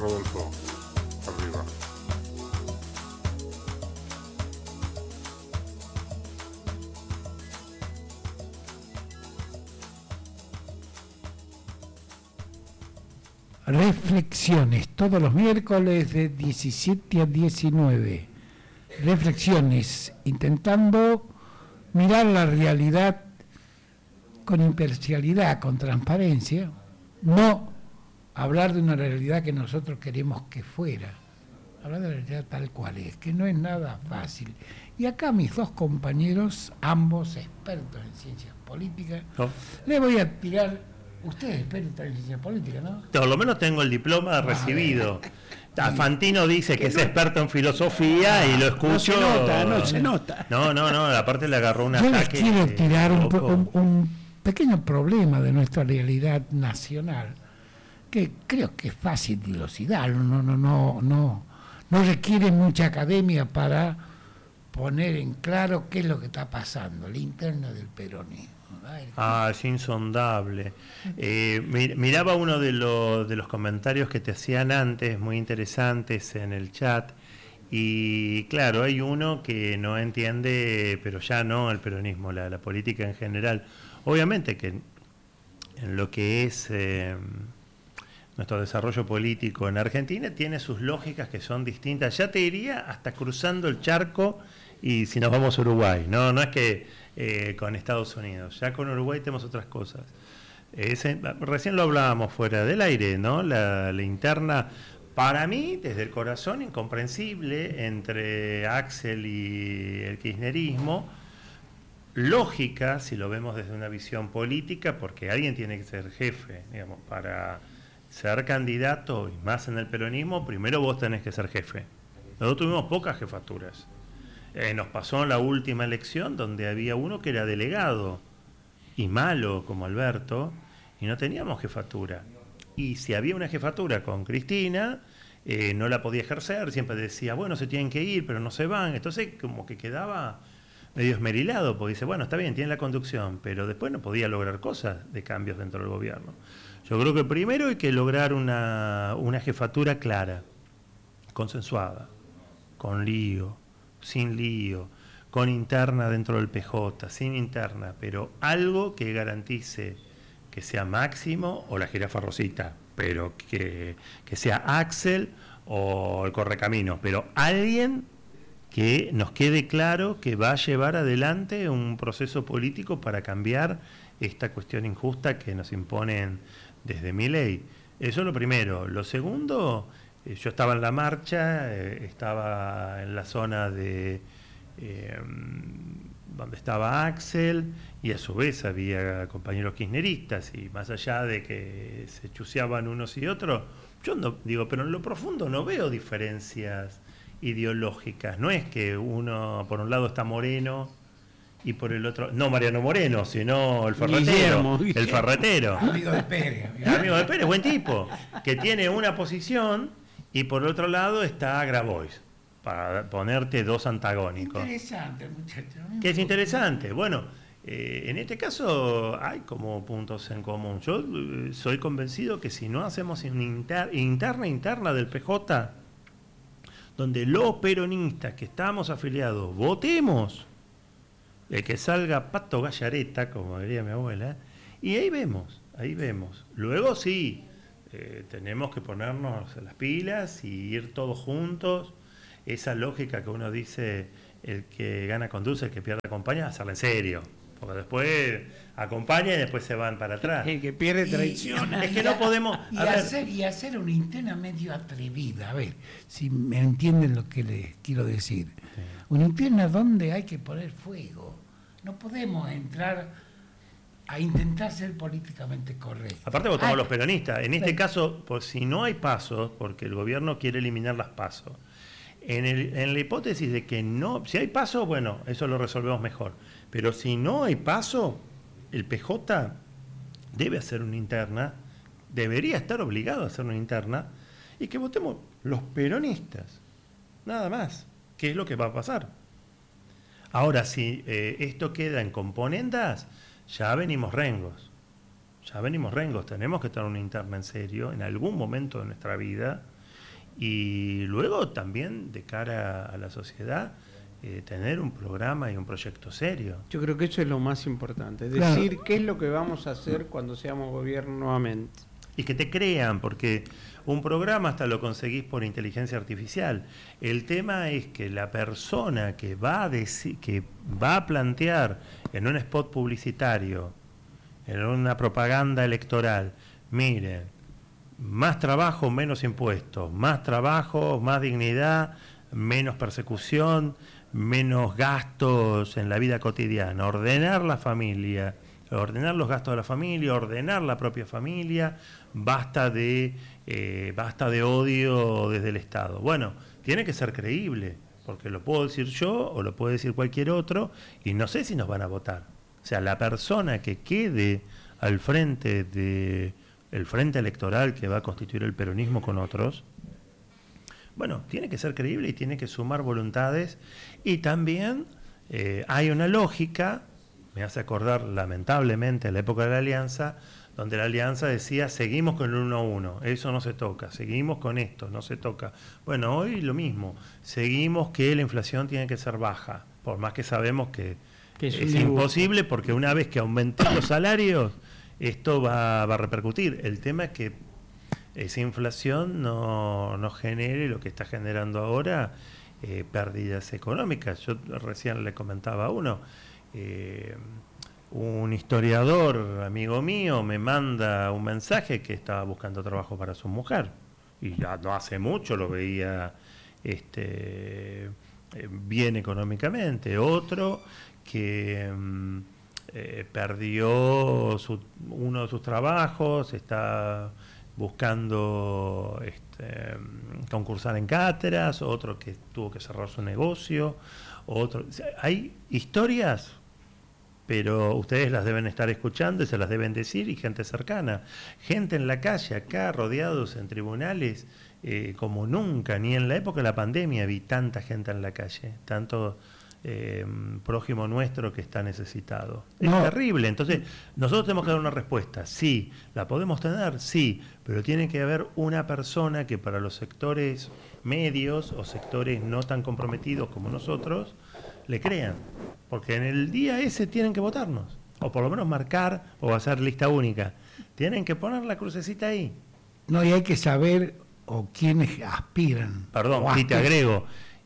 Rodolfo, arriba. Reflexiones, todos los miércoles de 17 a 19. Reflexiones, intentando mirar la realidad con imparcialidad, con transparencia, no hablar de una realidad que nosotros queremos que fuera, hablar de la realidad tal cual es, que no es nada fácil. Y acá mis dos compañeros, ambos expertos en ciencias políticas, les voy a tirar. Usted es experto en ciencia política, ¿no? Por lo menos tengo el diploma recibido. Fantino dice que es experto en filosofía y lo escucho. No se nota. No, aparte le agarró un ataque. Yo les quiero tirar un pequeño problema de nuestra realidad nacional, que creo que es fácil dilucidar, no requiere mucha academia para poner en claro qué es lo que está pasando, la interna del peronismo. Es insondable. Miraba uno de los comentarios que te hacían antes, muy interesantes en el chat, y claro, hay uno que no entiende, pero ya no el peronismo, la política en general. Obviamente que en lo que es nuestro desarrollo político en Argentina tiene sus lógicas que son distintas, ya te diría hasta cruzando el charco. Y si nos vamos a Uruguay, no es que con Estados Unidos, ya con Uruguay tenemos otras cosas. Recién lo hablábamos fuera del aire, ¿no? La interna, para mí, desde el corazón, incomprensible entre Axel y el kirchnerismo. Lógica, si lo vemos desde una visión política, porque alguien tiene que ser jefe, digamos, para ser candidato, y más en el peronismo, primero vos tenés que ser jefe. Nosotros tuvimos pocas jefaturas. Nos pasó en la última elección donde había uno que era delegado y malo como Alberto y no teníamos jefatura. Y si había una jefatura con Cristina, no la podía ejercer, siempre decía, bueno, se tienen que ir, pero no se van. Entonces como que quedaba medio esmerilado, porque dice, bueno, está bien, tiene la conducción, pero después no podía lograr cosas de cambios dentro del gobierno. Yo creo que primero hay que lograr una jefatura clara, consensuada, con lío, sin lío, con interna dentro del PJ, sin interna, pero algo que garantice que sea Máximo o la jirafa Rosita, pero que sea Axel o el Correcaminos, pero alguien que nos quede claro que va a llevar adelante un proceso político para cambiar esta cuestión injusta que nos imponen desde Milei. Eso es lo primero. Lo segundo, yo estaba en la marcha, estaba en la zona de donde estaba Axel, y a su vez había compañeros kirchneristas, y más allá de que se chuceaban unos y otros, yo no digo, pero en lo profundo no veo diferencias ideológicas. No es que uno por un lado está Moreno y por el otro, no Mariano Moreno, sino el ferretero, el ferretero, amigo de Pérez, amigo de Pérez, buen tipo, que tiene una posición, y por otro lado está Grabois, para ponerte dos antagónicos. Interesante, muchacho. Que es interesante. Bueno, en este caso hay como puntos en común. Yo soy convencido que si no hacemos una interna del PJ, donde los peronistas que estamos afiliados votemos, de que salga Pato Gallareta, como diría mi abuela, y ahí vemos. Luego sí, tenemos que ponernos las pilas y ir todos juntos. Esa lógica que uno dice, el que gana conduce, el que pierde acompaña, hacerla en serio. Porque después acompaña y después se van para atrás. El que pierde traiciona. Es que no podemos... hacer una interna medio atrevida, a ver, si me entienden lo que les quiero decir. Sí. Una interna donde hay que poner fuego. No podemos entrar a intentar ser políticamente correctos. Aparte votamos los peronistas. En este caso, pues, si no hay pasos, porque el gobierno quiere eliminar las pasos, en la hipótesis de que no, si hay paso, bueno, eso lo resolvemos mejor. Pero si no hay paso, el PJ debe hacer una interna, debería estar obligado a hacer una interna, y que votemos los peronistas, nada más, que es lo que va a pasar. Ahora, si esto queda en componendas, ya venimos rengos, tenemos que tener una interna en serio, en algún momento de nuestra vida, y luego también de cara a la sociedad tener un programa y un proyecto serio. Yo creo que eso es lo más importante, es Claro. decir qué es lo que vamos a hacer cuando seamos gobierno nuevamente. Y que te crean, porque un programa hasta lo conseguís por inteligencia artificial. El tema es que la persona que va a plantear en un spot publicitario, en una propaganda electoral, miren, más trabajo, menos impuestos, más trabajo, más dignidad, menos persecución, menos gastos en la vida cotidiana, ordenar la familia, ordenar los gastos de la familia, ordenar la propia familia, basta de odio desde el Estado. Bueno, tiene que ser creíble, porque lo puedo decir yo o lo puede decir cualquier otro, y no sé si nos van a votar. O sea, la persona que quede al frente del frente electoral que va a constituir el peronismo con otros, bueno, tiene que ser creíble y tiene que sumar voluntades, y también hay una lógica. Me hace acordar, lamentablemente, a la época de la Alianza, donde la Alianza decía, seguimos con el 1-1, eso no se toca, seguimos con esto, no se toca. Bueno, hoy lo mismo, seguimos que la inflación tiene que ser baja, por más que sabemos que es imposible, porque una vez que aumenten los salarios, esto va a repercutir. El tema es que esa inflación no genere lo que está generando ahora, pérdidas económicas. Yo recién le comentaba a uno, un historiador amigo mío me manda un mensaje que estaba buscando trabajo para su mujer, y ya no hace mucho lo veía bien económicamente. Otro que perdió uno de sus trabajos, está buscando concursar en cátedras, otro que tuvo que cerrar su negocio, otro. Hay historias, pero ustedes las deben estar escuchando y se las deben decir, y gente cercana, gente en la calle acá, rodeados en tribunales, como nunca, ni en la época de la pandemia vi tanta gente en la calle, tanto prójimo nuestro que está necesitado. Es terrible. Entonces, nosotros tenemos que dar una respuesta. Sí, la podemos tener, sí, pero tiene que haber una persona que para los sectores medios o sectores no tan comprometidos como nosotros, le crean. Porque en el día ese tienen que votarnos, o por lo menos marcar, o hacer lista única. Tienen que poner la crucecita ahí. No, y hay que saber o quiénes aspiran. Perdón, y te agrego,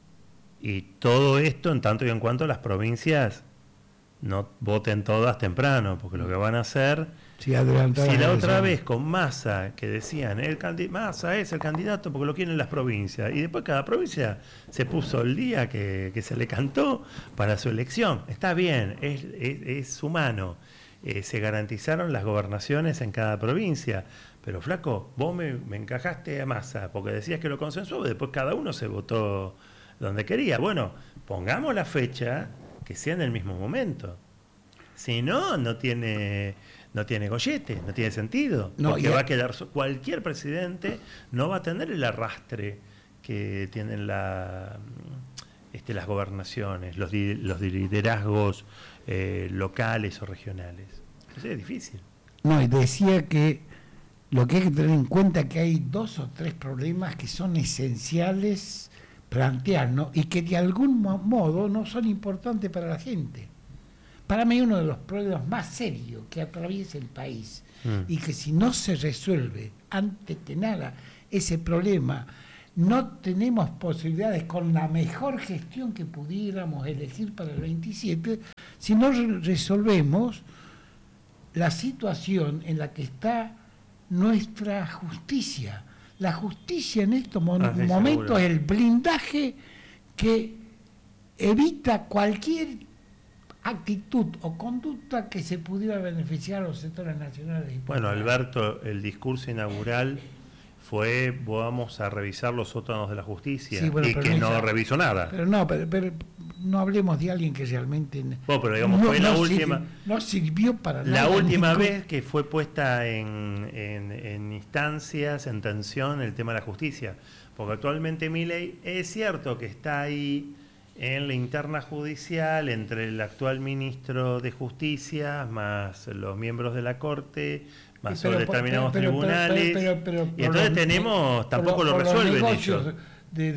y todo esto en tanto y en cuanto las provincias no voten todas temprano, porque lo que van a hacer, si la otra vez con Massa, que decían, Massa es el candidato porque lo quieren las provincias, y después cada provincia se puso el día que se le cantó para su elección. Está bien, es humano, se garantizaron las gobernaciones en cada provincia, pero flaco, vos me encajaste a Massa porque decías que lo consensuó, después cada uno se votó donde quería. Bueno, pongamos la fecha que sea en el mismo momento. Si no, no tiene gollete, no tiene sentido. Porque va a quedar, cualquier presidente no va a tener el arrastre que tienen las gobernaciones, los liderazgos locales o regionales. Eso es difícil. No, y decía que lo que hay que tener en cuenta es que hay 2 o 3 problemas que son esenciales plantear, ¿no? Y que de algún modo no son importantes para la gente. Para mí uno de los problemas más serios que atraviesa el país, y que si no se resuelve antes que nada ese problema, no tenemos posibilidades con la mejor gestión que pudiéramos elegir para el 27, si no resolvemos la situación en la que está nuestra justicia. La justicia en estos momentos es el blindaje que evita cualquier actitud o conducta que se pudiera beneficiar a los sectores nacionales. Bueno, Alberto, el discurso inaugural fue: vamos a revisar los sótanos de la justicia, sí, bueno, y que no revisó nada. Pero no hablemos de alguien que realmente pero digamos, fue la última. No sirvió para nada. La última vez que fue puesta en instancias, en tensión, el tema de la justicia. Porque actualmente Milei es cierto que está ahí en la interna judicial entre el actual ministro de Justicia, más los miembros de la Corte, más Pero sobre por- determinados pero- pero- tribunales. pero Y por entonces los- tenemos, tampoco por lo los resuelven negocios ellos.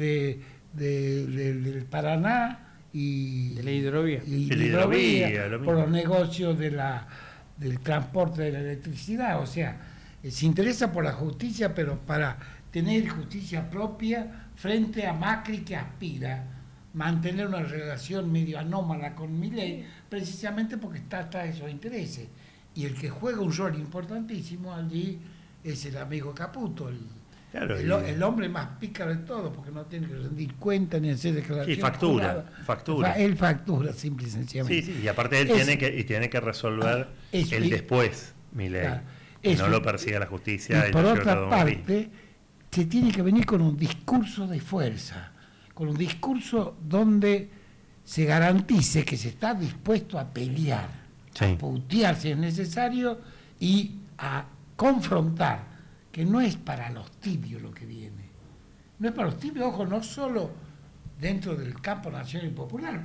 del Paraná y De la hidrovía. y De la hidrovía, lo por mismo. los negocios del transporte de la electricidad. O sea, se interesa por la justicia, pero para tener justicia propia frente a Macri, que aspira mantener una relación medio anómala con Milei, precisamente porque está atrás de esos intereses. Y el que juega un rol importantísimo allí es el amigo Caputo, Claro, el hombre más pícaro de todo, porque no tiene que rendir cuentas ni hacer declaraciones. Sí, factura. Él factura, simple y sencillamente. Sí, y aparte él tiene que resolver eso, el y- después, Milei. Claro, Que eso. no lo persiga la justicia. Y y por la otra ciudad de Madrid. parte, se tiene que venir con un discurso de fuerza, con un discurso donde se garantice que se está dispuesto a pelear, Sí. a putear si es necesario y a confrontar, que no es para los tibios lo que viene. No es para los tibios, ojo, no solo dentro del campo nacional y popular,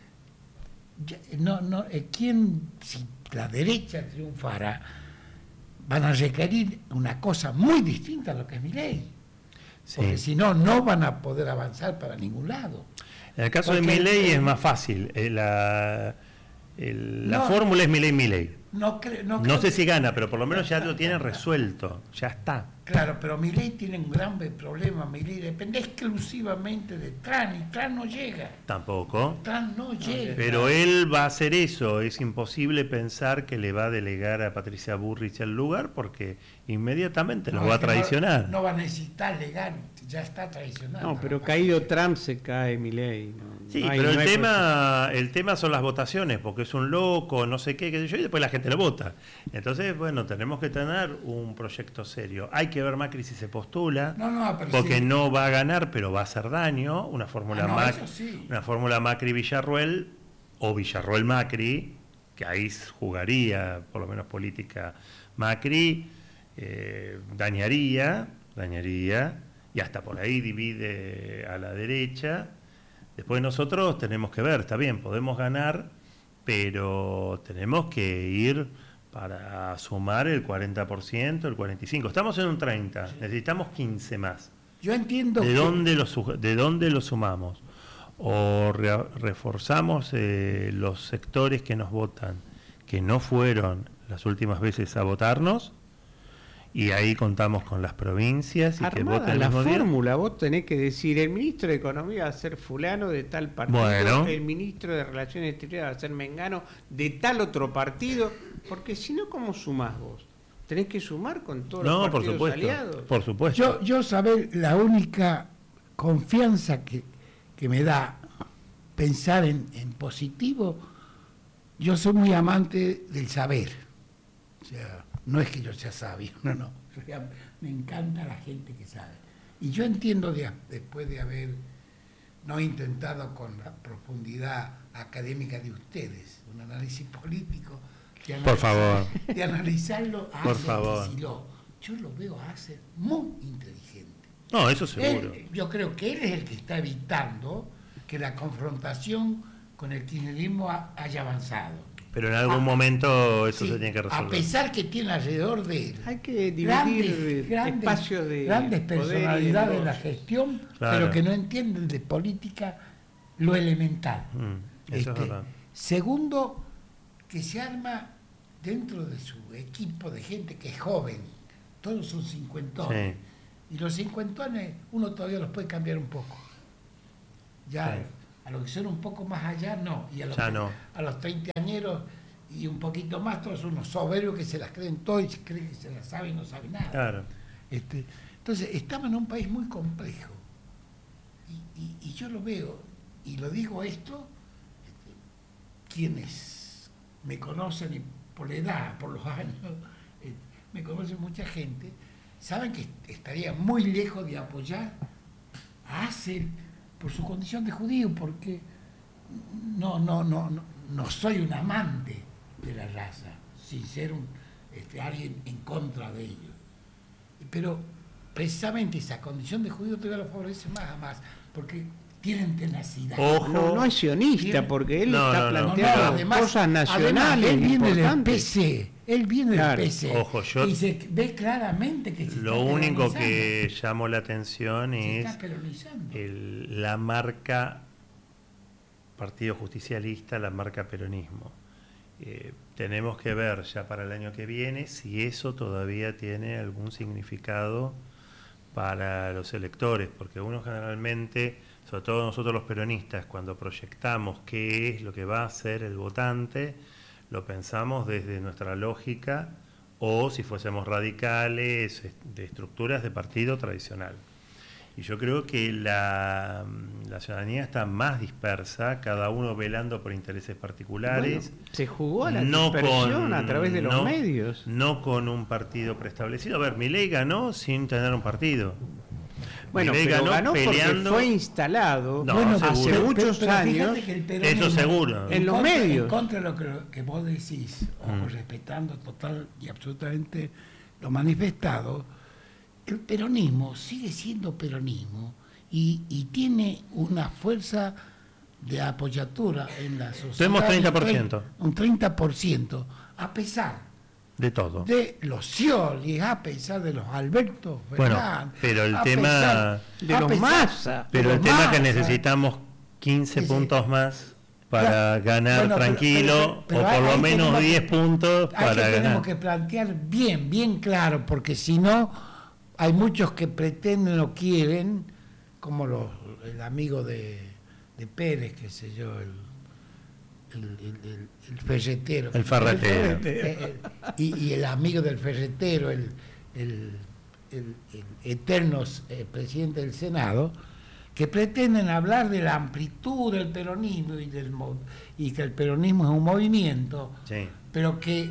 si la derecha triunfara, van a requerir una cosa muy distinta a lo que es mi ley. Porque Sí. si no, no van a poder avanzar para ningún lado. En el caso Porque- de Milei es más fácil. La No. fórmula es Milei. No creo, No sé si gana, pero por lo menos ya lo tienen resuelto. Ya está. Claro, pero Milei tiene un gran problema. Milei depende exclusivamente de Trump y Trump no llega. Tampoco. Trump no llega. Pero él va a hacer eso. Es imposible pensar que le va a delegar a Patricia Bullrich el lugar porque inmediatamente lo va a es que traicionar. No va a necesitar legal, ya está traicionado. No, pero caído Trump se cae Milei. No, Sí, no hay- pero no hay el tema son las votaciones, porque es un loco, no sé qué sé yo, y después la gente lo vota. Entonces, bueno, tenemos que tener un proyecto serio. Hay que ver Macri si se postula, No, pero porque sí. no va a ganar, pero va a hacer daño. Una fórmula Eso sí. una fórmula Macri-Villarruel o Villarruel-Macri, que ahí jugaría, por lo menos política, Macri, dañaría, y hasta por ahí divide a la derecha. Después nosotros tenemos que ver, está bien, podemos ganar, pero tenemos que ir para sumar el 40%, el 45%. Estamos en un 30%, necesitamos 15 más. Yo entiendo ¿De que- dónde lo sumamos? O reforzamos los sectores que nos votan, que no fueron las últimas veces a votarnos, y ahí contamos con las provincias y que Armada voten el la mismo día. fórmula, vos tenés que decir, el ministro de Economía va a ser fulano de tal partido, Bueno. el ministro de Relaciones Exteriores va a ser mengano de tal otro partido, porque si no, ¿cómo sumás vos? Tenés que sumar con todos No, los por partidos supuesto. aliados. Por supuesto. Yo saber la única confianza que me da pensar en positivo, yo soy muy amante del saber. O sea, no es que yo sea sabio, no. Me encanta la gente que sabe. Y yo entiendo después de haber no intentado con la profundidad académica de ustedes, un análisis político, Por favor. de analizarlo a Por Axel favor. Kicillof. Yo lo veo a Axel muy inteligente. No, eso seguro. Yo creo que él es el que está evitando que la confrontación con el kirchnerismo haya avanzado. Pero en algún momento eso Sí, se tiene que a resolver. pesar que tiene alrededor de él Hay que dividir espacios de grandes poder y de personalidades de la negocio. gestión, Claro. pero que no entienden de política lo elemental. Eso es verdad. Segundo, que se arma dentro de su equipo de gente que es joven, todos son cincuentones, y los cincuentones uno todavía los puede cambiar un poco. Ya Sí. a los que son un poco más allá, no. Y a los, Ya no. a los 30añeros y un poquito más, todos son unos soberbios que se las creen todo y creen que se las saben y no saben nada. Claro. Entonces, estamos en un país muy complejo. Y yo lo veo, y lo digo esto, quienes me conocen y por la edad, por los años, me conocen mucha gente, saben que estaría muy lejos de apoyar a Axel por su condición de judío, porque no soy un amante de la raza, sin ser alguien en contra de ellos. Pero precisamente esa condición de judío todavía lo favorece más a más, porque tienen tenacidad. Ojo. No es sionista, Bien. porque él No, está no, no. planteando además- cosas nacionales además, él viene del importantes. PC, él viene Claro. del PC. Ojo, yo- y se ve claramente que se Lo está único peronizando. que llamó la atención Se es está peronizando. la marca Partido Justicialista, la marca peronismo. Tenemos que ver ya para el año que viene si eso todavía tiene algún significado para los electores, porque uno generalmente, sobre todo nosotros los peronistas, cuando proyectamos qué es lo que va a hacer el votante, lo pensamos desde nuestra lógica o si fuésemos radicales, de estructuras de partido tradicional. Y yo creo que la ciudadanía está más dispersa, cada uno velando por intereses particulares. Bueno, se jugó a la no dispersión a través de los no- medios. No con un partido preestablecido. A ver, Milei ganó sin tener un partido. Bueno, Milei pero ganó peleando. porque fue instalado No, Bueno, seguro. hace pero- muchos pero fíjate años. que el peronismo, Eso seguro. En los contra- medios. En contra de lo que vos decís, ojo, Mm. respetando total y absolutamente lo manifestado, el peronismo sigue siendo peronismo y tiene una fuerza de apoyatura en la sociedad. Tenemos 30%. Un 30%, a pesar De todo. de los Scioli, a pesar de los Alberto Bueno, Fernández, pero el a tema- pesar- De a los pesar- Massa. Pero de el los tema es que Massa. necesitamos 15 Sí, sí. puntos más para Claro. ganar Bueno, pero- tranquilo, pero o por ahí lo menos tenemos 10 que- puntos Ahí para que ganar. tenemos que plantear bien claro, porque si no, hay muchos que pretenden o quieren, como el amigo de Pérez, qué sé yo, el ferretero. El ferretero. Y el amigo del ferretero, el eterno presidente del Senado, que pretenden hablar de la amplitud del peronismo y que el peronismo es un movimiento, Sí. pero que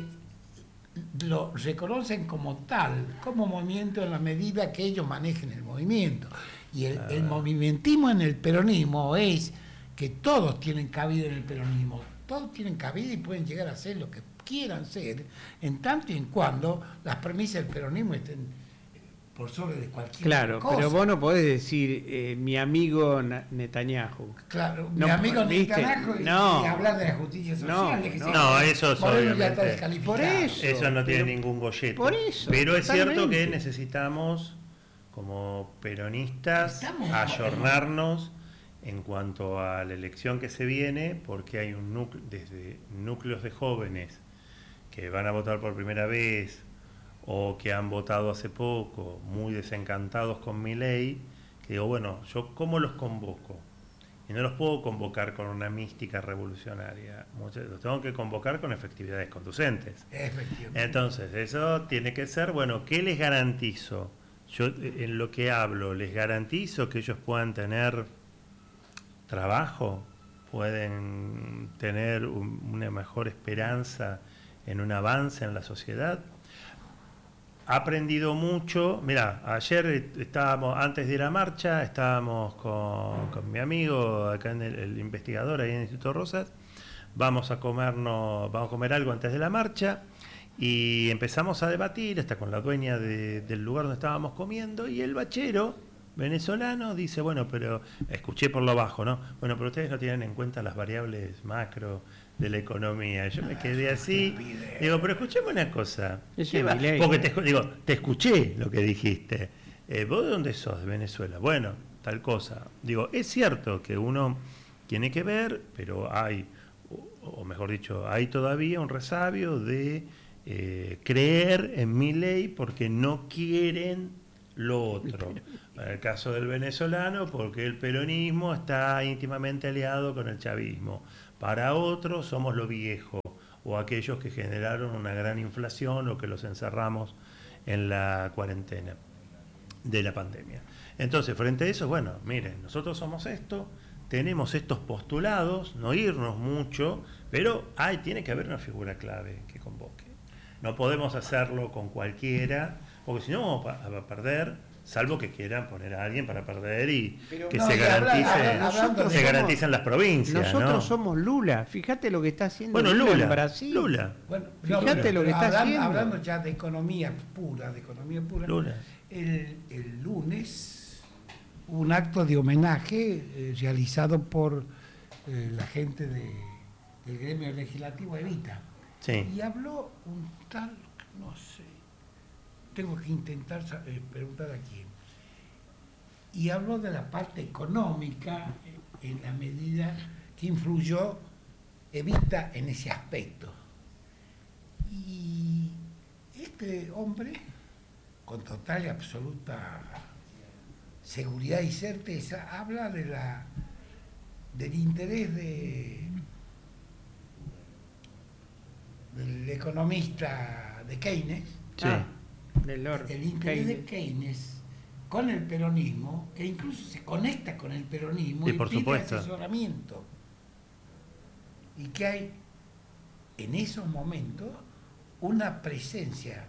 lo reconocen como tal, como movimiento en la medida que ellos manejen el movimiento. Y el movimentismo en el peronismo es que todos tienen cabida en el peronismo, todos tienen cabida y pueden llegar a ser lo que quieran ser, en tanto y en cuando las premisas del peronismo estén por sobre de cualquier Claro, cosa. pero vos no podés decir mi amigo Netanyahu. Claro, No, mi amigo ¿viste? Netanyahu y No. hablar de la justicia social. No, de que no. se- No, eso es Moreno ya está obviamente. descalificado. Por eso. Eso no tiene Pero- ningún gollete. por eso, Pero es cierto totalmente. que necesitamos, como peronistas, Estamos- ayornarnos en cuanto a la elección que se viene, porque hay desde núcleos de jóvenes que van a votar por primera vez o que han votado hace poco, muy desencantados con mi ley, que digo, bueno, ¿yo cómo los convoco? Y no los puedo convocar con una mística revolucionaria, los tengo que convocar con efectividades conducentes. Efectivamente. Entonces, eso tiene que ser, bueno, ¿qué les garantizo? Yo en lo que hablo, les garantizo que ellos puedan tener trabajo, pueden tener una mejor esperanza en un avance en la sociedad. Ha aprendido mucho. Mirá, ayer estábamos, antes de ir a marcha, estábamos con mi amigo, acá en el investigador, ahí en el Instituto Rosas. Vamos a comer algo antes de la marcha y empezamos a debatir, hasta con la dueña del lugar donde estábamos comiendo, y el bachero venezolano dice, bueno, pero escuché por lo bajo, ¿no? Bueno, pero ustedes no tienen en cuenta las variables macro de la economía. Yo me quedé así, digo, pero escuchemos una cosa. Ese ¿Qué es va? Milei. Porque te escuché lo que dijiste. ¿Vos de dónde sos? De Venezuela. Bueno, tal cosa. Digo, es cierto que uno tiene que ver, pero hay, o mejor dicho, hay todavía un resabio de creer en Milei porque no quieren lo otro. En el caso del venezolano, porque el peronismo está íntimamente aliado con el chavismo. Para otros somos lo viejo, o aquellos que generaron una gran inflación o que los encerramos en la cuarentena de la pandemia. Entonces, frente a eso, bueno, miren, nosotros somos esto, tenemos estos postulados, no irnos mucho, pero tiene que haber una figura clave que convoque. No podemos hacerlo con cualquiera, porque si no vamos a perder, salvo que quieran poner a alguien para perder y Pero que no, se y hablando garantice, de- se garanticen las provincias. Nosotros ¿no? somos Lula. Fíjate lo que está haciendo Bueno, Lula en Lula, Brasil. Lula, Bueno, Fíjate lo que está haciendo. Hablando ya de economía pura, Lula. el lunes un acto de homenaje realizado por la gente del gremio legislativo Evita. Sí. Y habló un tal, no sé, tengo que intentar preguntar a quién. Y habló de la parte económica en la medida que influyó Evita en ese aspecto. Y este hombre, con total y absoluta seguridad y certeza, habla del interés del economista de Keynes, Sí. Del Lord el interés de Keynes. Keynes con el peronismo, que incluso se conecta con el peronismo Sí, y por pide supuesto. asesoramiento. Y que hay en esos momentos una presencia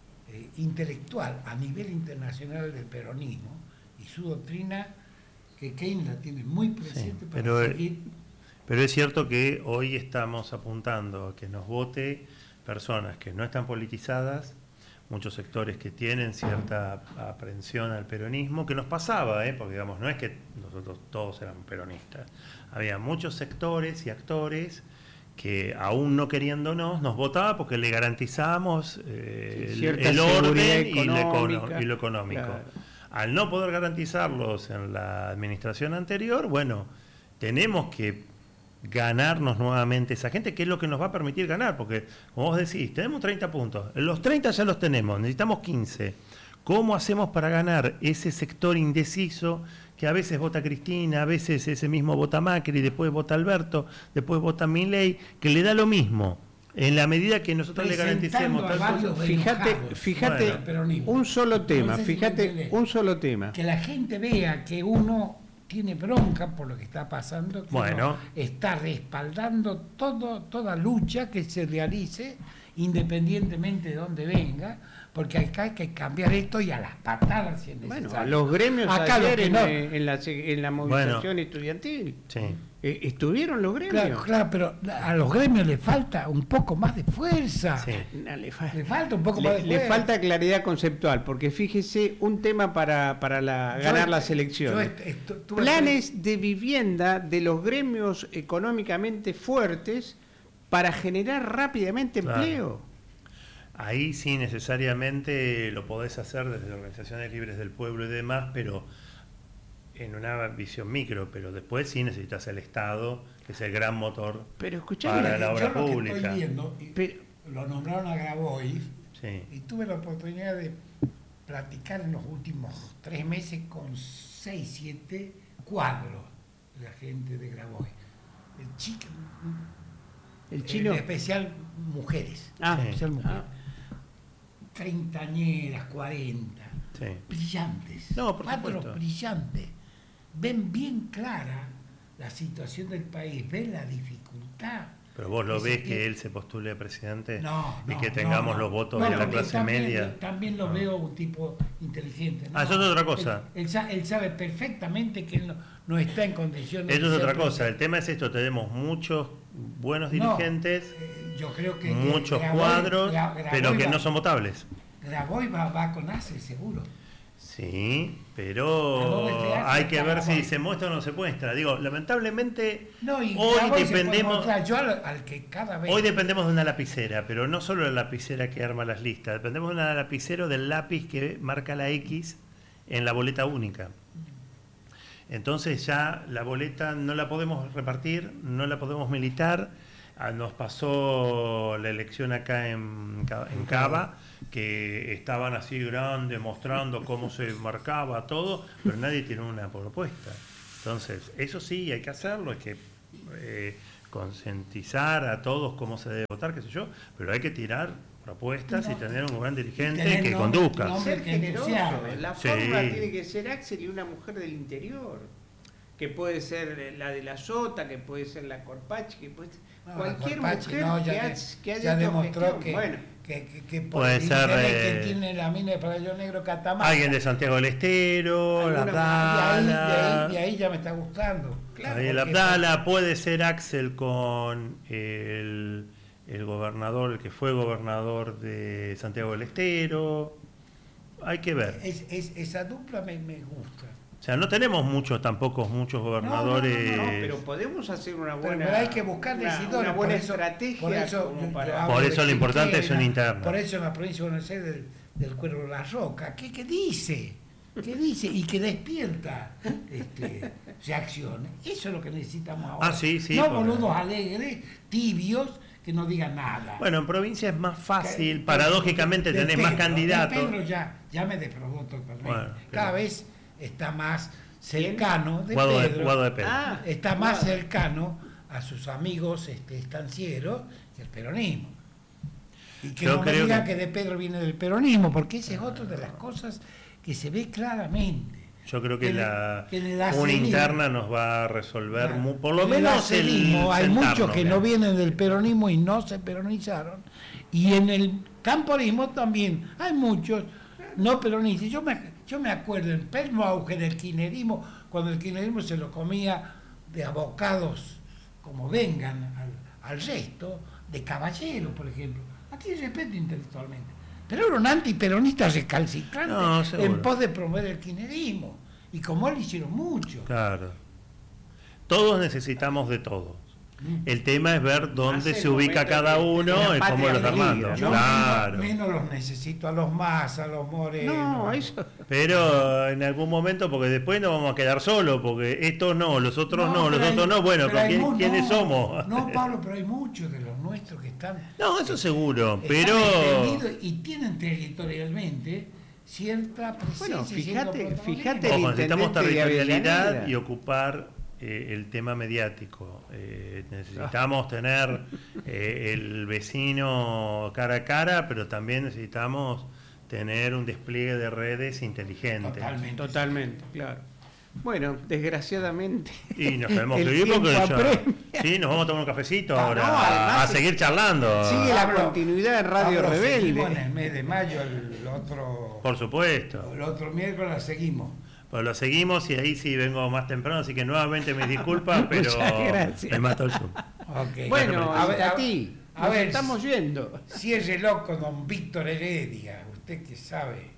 intelectual a nivel internacional del peronismo y su doctrina que Keynes la tiene muy presente para pero, seguir. Pero es cierto que hoy estamos apuntando a que nos vote personas que no están politizadas, muchos sectores que tienen cierta aprensión al peronismo, que nos pasaba, porque digamos, no es que nosotros todos éramos peronistas, había muchos sectores y actores que aún no queriéndonos nos votaba porque le garantizábamos Cierta el seguridad orden económica, y lo económico. claro. Al no poder garantizarlos en la administración anterior, bueno, tenemos que ganarnos nuevamente esa gente, que es lo que nos va a permitir ganar, porque como vos decís, tenemos 30 puntos, los 30 ya los tenemos, necesitamos 15. ¿Cómo hacemos para ganar ese sector indeciso que a veces vota Cristina, a veces ese mismo vota Macri, después vota Alberto, después vota Milei, que le da lo mismo? En la medida que nosotros le garanticemos Presentando a tal varios cosa. Fíjate, Bueno, del peronismo. un solo tema, No sé si me fíjate, entendés. un solo tema. Que la gente vea que uno tiene bronca por lo que está pasando, que Bueno. uno está respaldando toda lucha que se realice, independientemente de dónde venga, porque acá hay que cambiar esto y a las patadas si es necesario. Bueno, los gremios Acá lo ayer que no- en la movilización estudiantil, Sí. estuvieron los gremios. Claro, pero a los gremios les falta un poco más de fuerza. Sí. No, Le falta un poco más de le fuerza. falta claridad conceptual, porque fíjese, un tema para ganar las elecciones. Tuve Planes de vivienda de los gremios económicamente fuertes para generar rápidamente Claro. empleo. Ahí sí necesariamente lo podés hacer desde organizaciones libres del pueblo y demás, pero en una visión micro, pero después sí necesitas el Estado, que es el gran motor Pero escuchame, para la obra yo lo que pública. estoy viendo, Pero- lo nombraron a Grabois, Sí. y tuve la oportunidad de platicar en los últimos 3 meses con 6, 7 cuadros de la gente de Grabois. el chino. En especial mujeres. Ah, Sí. Especial mujeres. ah. Treintañeras, 40. Sí. Brillantes. No, por cuadros supuesto. brillantes. Ven bien clara la situación del país, ven la dificultad. Pero vos lo Ese ves que- que él se postule a presidente No, y no, que tengamos no, los votos no, de la porque clase también, media. También lo No. veo un tipo inteligente. Ah, eso es otra cosa. Él sabe perfectamente que él no está en condiciones. Eso de es ser otra cosa. El presidente. tema es esto: tenemos muchos buenos No, dirigentes, yo creo que muchos Grabois- cuadros, Grabois pero que va- no son votables. Grabois va con ACE, seguro. Sí, Ah, pero no, desde hace hay que ver si Paraguay. se muestra o no se muestra. Digo, lamentablemente No, y hoy Grabois se puede dependemos, mostrar. Yo al que cada vez. hoy dependemos de una lapicera, pero no solo la lapicera que arma las listas, dependemos de una lapicero del lápiz que marca la X en la boleta única. Entonces ya la boleta no la podemos repartir, no la podemos militar. Nos pasó la elección acá en Cava, que estaban así grandes mostrando cómo se marcaba todo, pero nadie tiene una propuesta. Entonces, eso sí hay que hacerlo, hay que concientizar a todos cómo se debe votar, qué sé yo, pero hay que tirar propuestas y tener un gran dirigente tener que nombre- conduzca. nombre Ser que generoso. entusiasme. La Sí. fórmula tiene que ser Axel y una mujer del interior. Que puede ser la de la Sota, que puede ser la Corpachi, que puede ser No, cualquier Corpachi, mujer no, que haya ya hecho demostró gestión. que, Bueno, que por Puede el ser, interés que tiene la mina de Palayo Negro Catamarca. Alguien de Santiago del Estero, la Y Abdala, ahí ya me está gustando. Claro, ahí la porque- Abdala, puede ser Axel con el gobernador, el que fue gobernador de Santiago del Estero. Hay que ver. Esa dupla me gusta. sea, no tenemos muchos gobernadores. No, pero podemos hacer una buena. Pero hay que buscar decidores. una buena por eso- estrategia. Por eso, como yo para- hablo Por de eso lo importante es Chiquena, una interna. Por eso en la provincia de Buenos Aires del Cuervo de la Roca. ¿Qué dice? ¿Qué dice? Y que despierta reacciones. Eso es lo que necesitamos ahora. Sí, no porque- boludos alegres, tibios, que no digan nada. Bueno, en provincia es más fácil, Que- paradójicamente de tenés Pedro, más candidatos. De Pedro ya me defraudó totalmente. Bueno, Cada pero- vez está más cercano de Guado de Pedro. Pedro. Está más cercano a sus amigos estancieros que el peronismo. Y que Yo no me creo digan que- que de Pedro viene del peronismo, porque esa es otra de las cosas que se ve claramente. Yo creo que en el una acelismo- interna nos va a resolver, Claro. por lo En el menos el acelismo hay sentarnos, muchos que no digamos. vienen del peronismo y no se peronizaron. Y en el camporismo también hay muchos no peronistas. Yo me acuerdo en pleno auge del kirchnerismo, cuando el kirchnerismo se lo comía de abocados como vengan al resto, de caballeros, por ejemplo. Aquí respeto intelectualmente. Pero era un antiperonista recalcitrante No, seguro. en pos de promover el kirchnerismo. Y como él hicieron mucho. Claro. Todos necesitamos de todos. El tema es ver dónde Hace se el ubica momento cada de uno la y cómo patria lo está peligro, armando. Yo Claro. menos los necesito a los más, a los morenos. No, eso. Pero en algún momento, porque después nos vamos a quedar solos, porque estos no, los otros no, los pero otros hay- no. Bueno, pero hay ¿quiénes no, somos? No, Pablo, pero hay muchos de los nuestros que están. No, eso seguro, están pero... entendidos y tienen territorialmente cierta presencia. Bueno, cierto fíjate protagonismo. el Ojo, necesitamos intendente de territorialidad Avellaneda. y ocupar el tema mediático. Necesitamos tener el vecino cara a cara, pero también necesitamos tener un despliegue de redes inteligente. Totalmente, claro. Bueno, desgraciadamente. Y nos tenemos el que ir porque tiempo ya... apremia. Sí, nos vamos a tomar un cafecito ahora, no, además a seguir charlando. Sigue la Pablo, continuidad en Radio Pablo, seguimos en Rebelde. el mes de mayo, Por supuesto. el otro miércoles la seguimos. Pues lo seguimos y ahí sí vengo más temprano, así que nuevamente mis disculpas, pero Muchas gracias. me mató el Zoom. Ok. Bueno, A ver, a ti. a ver, estamos yendo. Ciérrelo con don Víctor Heredia, usted que sabe.